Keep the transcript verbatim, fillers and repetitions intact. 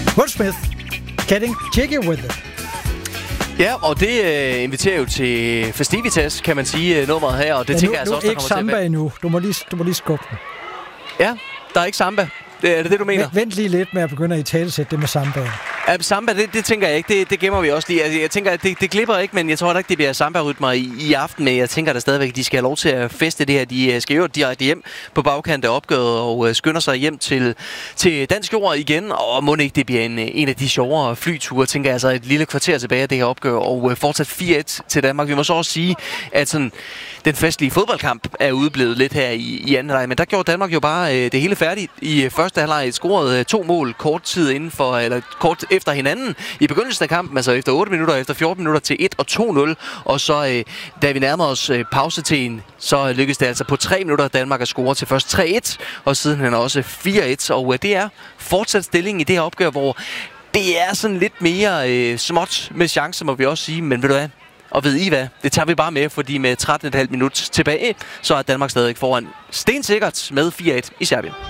Will Smith, Getting Jiggy With It. Ja, og det øh, inviterer jo til festivitas, kan man sige, nummeret her, og det ja, tænker nu, jeg altså nu også, der ikke kommer samba til at endnu. Du må lige, du må lige skubbe den. Ja, der er ikke samba. Det, er det det, du mener? Vent, vent lige lidt med at begynde at italesætte det med sambaen. Ja, samba, det, det tænker jeg ikke. Det, det gemmer vi også lige. Altså, jeg tænker, at det, det glipper ikke, men jeg tror ikke, det bliver samba-rytmer i, i aften. Men jeg tænker da stadigvæk, at de skal have lov til at feste det her. De skal jo direkte hjem på bagkant af opgøret og uh, skynder sig hjem til, til dansk jord igen. Og må ikke det bliver en, en af de sjovere flyture, tænker jeg. Altså et lille kvarter tilbage af det her opgør. Og uh, fortsat fire et til Danmark. Vi må så også sige, at sådan, den festlige fodboldkamp er udeblevet lidt her i, i anden halvleg. Men der gjorde Danmark jo bare uh, det hele færdigt i uh, første halvleg. Scorede uh, to mål kort tid inden for, eller kort efter hinanden i begyndelsen af kampen, altså efter otte minutter, efter fjorten minutter til et og to nul. Og så, øh, da vi nærmer os øh, pausetiden, så lykkedes det altså på tre minutter, at Danmark at score til først tre et, og sidenhen også fire et. Og øh, det er fortsat stilling i det her opgør, hvor det er sådan lidt mere øh, småt med chancer, må vi også sige. Men ved du hvad? Og ved I hvad? Det tager vi bare med, fordi med tretten komma fem minutter tilbage, så er Danmark stadig foran stensikkert med fire et i Serbien.